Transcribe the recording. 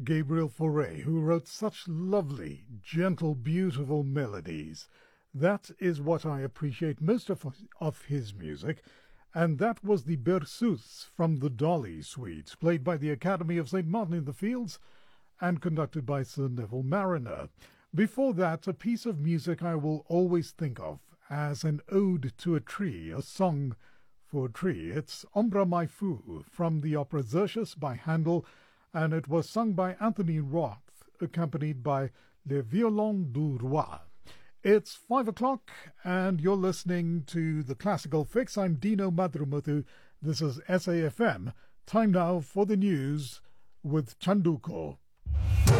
Gabriel Fauré, who wrote such lovely, gentle, beautiful melodies. That is what I appreciate most of his music, and that was the Berceuse from the Dolly Suites, played by the Academy of St. Martin in the Fields and conducted by Sir Neville Marriner. Before that, a piece of music I will always think of as an ode to a tree, a song for a tree. It's Ombra Mai Fu from the opera Xerxes by Handel, and it was sung by Anthony Roth, accompanied by Le Violon du Roi. It's 5 o'clock, and you're listening to The Classical Fix. I'm Dino Madrumuthu. This is SAFM. Time now for the news with Chanduko.